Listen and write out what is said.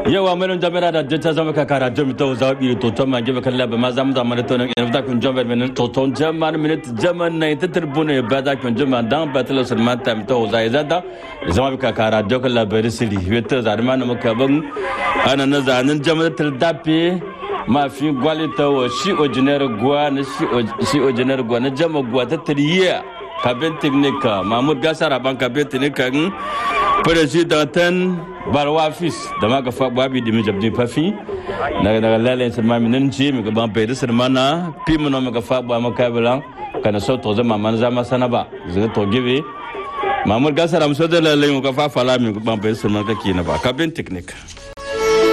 yawa mai jamera da jita zama ka kara jami to zabi to to man gibe kala ba ma zamu da mana to nan ina da kun jambe men to to jaman minute jaman nay tarbune ba da kun jaman dan batalo sulman tam to zai zada zama ka kara dokala bari sili weta zarma na maka ban ana na zanin jaman tar dape ma fi gwalita wa shi ojinar gwa na shi ojinar gwa na jama gwa ta tariya kabin teknika mahmud gasara ban kabin teknika presidenten barwafis da maka fa babi dimi jabdi fafi daga lalen sama minin ji mi gaban bai disir mana pimu no maka fa ba maka bilan kana so to zama man zama sanaba zai to give mahmud gasara muso da lalen maka fa fala mi gaban bai disir mana kake na ba kabin teknika